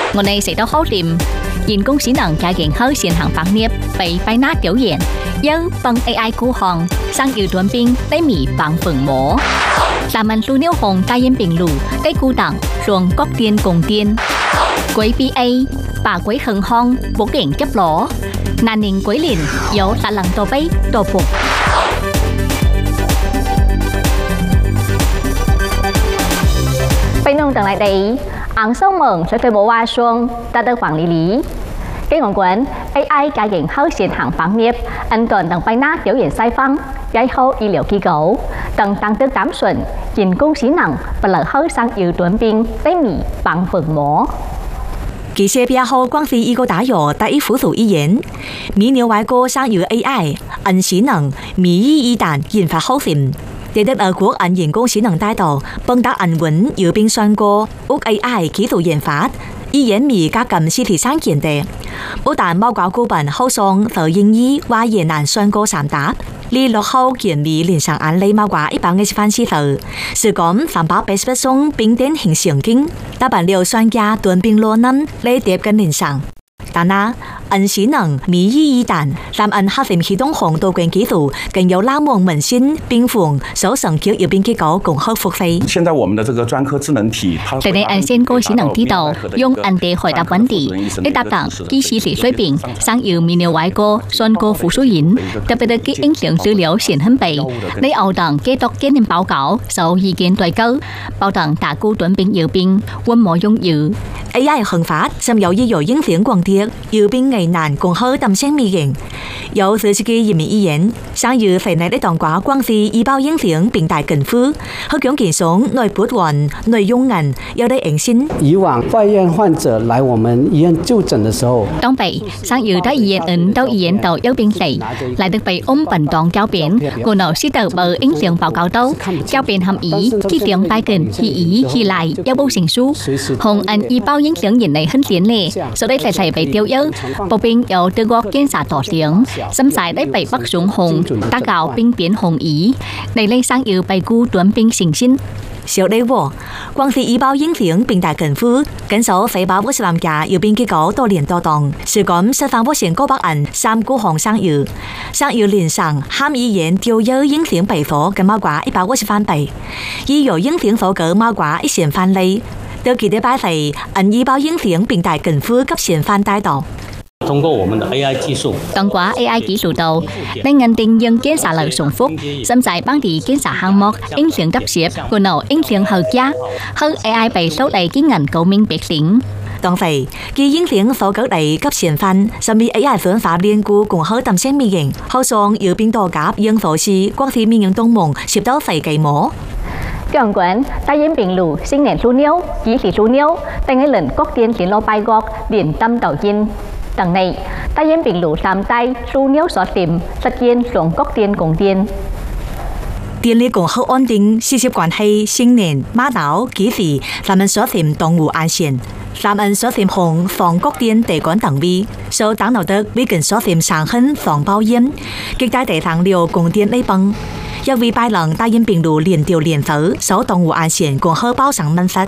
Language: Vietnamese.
我哋食到好掂，人工智能加研好現行方面被拜那表演，要幫 AI 孤行，上要短兵ได้มี幫粉膜。咱們路鳥紅大煙平路ได้孤檔雙國電共電，鬼 BA 把鬼橫行不勁急攞，難寧鬼連有達能多杯多服。Bây nông tầng lại đấy, áng sâu mừng sẽ phải bố hoa xuông, ta được quản lý. Cái ngọn quấn AI cả hiện hậu hiện hàng phán nghiệp, anh tuần tầng bay nát biểu hiện sai phăng, giải hậu y liệu kỳ cấu, tầng tăng tức tám xuân, nhìn cung xí nặng và lợi hậu sang yếu tuấn binh, tới mỹ bằng phượng mổ. 这些标后光是一个大药，但一辅助语言，米牛外国上有 AI， 按智能，米一旦研发好成。 để được ở quốc anh nhân工智能帶到，幫到anh文有並算過，屋 AI 技術研發，語言米加咁實體上見的，不但冇搞古本後上就英語話也難算過3答，呢落後見米連上案例冇掛100番時頭，是講380種並典型情景，大半了算家斷並落能嚟疊跟連上。 但係，按智能米一旦，咱按核心系統紅導管技術，更有拉網文心冰封，首成橋有邊結構共好復飛。 現在我們的這個專科智能體， 在你按先個智能地道，用按地回答問題，你答答機器時水平，上有米牛外個算個輔助員，特別嘅影像資料顯很備，你後等記讀檢驗報告，受意見對高，保證大股短兵搖兵，溫磨用搖。 AI 行法，甚有意有影響光碟，搖兵危難共好淡聲微型，有自己嘅人民語言，上有肥內的當掛光是醫保影響並大近乎，好講健松內不穩內用銀，有啲影線。 以往外院患者來我們醫院就診的時候， 當被上有到醫院到醫院到有病例，來得被本當交片，我腦識得把影響報告到，交片含意，佢點拜近，佢意佢來有冇成書，紅按醫保 影響人類很典咧，所以嚟嚟被丟優，步兵有德國檢查多點，甚至ได้被北上紅，打搞兵變紅衣，嚟嚟上要被孤短兵成先。 小弟喎，光是醫保影響並大近乎，緊數453家要邊結果多年多檔，是講實範目前900人3個項上要連上含醫院調優影響備課嘅貓掛150番幣，醫藥影響課嘅貓掛1000番例。 都記得擺嚟，按醫保影響並大近乎及前番帶到。 通過我們的 AI 技術， 通過 AI 技術度，令人定用檢查流重複，甚至幫啲檢查項目影響急攝，個腦影響後加，後 AI 被收嚟經人高明別領。 當時，佢影響課局嚟急前番，甚至 AI 分化連固共好淡聲微型，後上要變多夾應課時，光是面用東夢攝到肺計膜。 Trường quán, ta yên bình lù, sinh nền lưu niếu, ký thị lưu niếu, ta ngay lần quốc tiên khiến lô bài gọc, điển tâm đầu yên. Tầng này, ta yên bình lù làm tay, lưu niếu xóa tìm, sạch yên xuống quốc tiên cùng tiên. 電力共好安定，事業關係新年馬島幾時，咱們所tìm動物安全，咱們所tìm紅防國電地管等位，所等到的為更所tìm上亨防爆煙，極大地上流供電內崩。 一位拜能大英平路連調連手，所動物安全共好包上民法。